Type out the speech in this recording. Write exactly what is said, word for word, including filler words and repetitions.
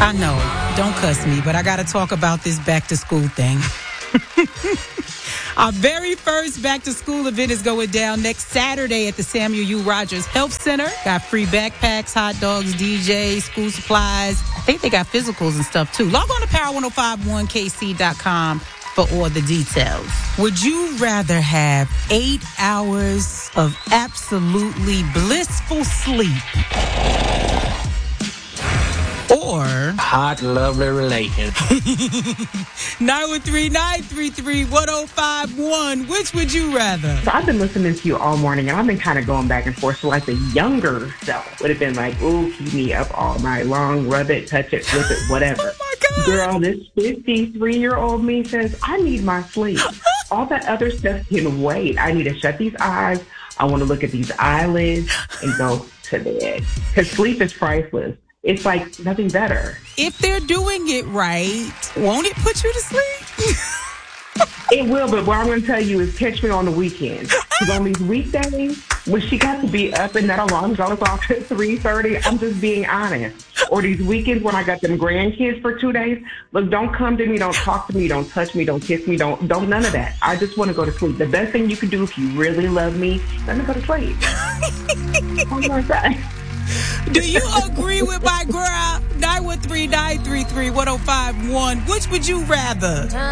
I know. Don't cuss me, but I got to talk about this back to school thing. Our very first back to school event is going down next Saturday at the Samuel U. Rogers Health Center. Got free backpacks, hot dogs, D Js, school supplies. I think they got physicals and stuff too. Log on to power ten fifty-one k c dot com for all the details. Would you rather have eight hours of absolutely blissful sleep or hot, lovely relation? nine one three, nine three three, one oh five one. Which would you rather? So I've been listening to you all morning, and I've been kind of going back and forth. So like the younger self would have been like, ooh, keep me up all night long, rub it, touch it, flip it, whatever. Oh my God. Girl, this fifty-three-year-old me says, I need my sleep. All that other stuff can wait. I need to shut these eyes. I want to look at these eyelids and go to bed. Because sleep is priceless. It's like nothing better. If they're doing it right, won't it put you to sleep? It will, but what I'm going to tell you is catch me on the weekends. Because on these weekdays, when she got to be up and that alarm goes off at three thirty, I'm just being honest. Or these weekends when I got them grandkids for two days, look, don't come to me, don't talk to me, don't touch me, don't kiss me, don't don't none of that. I just want to go to sleep. The best thing you can do if you really love me, let me go to sleep. What am I saying? Do you agree with my girl? nine one three, nine three three, one oh five one. Which would you rather?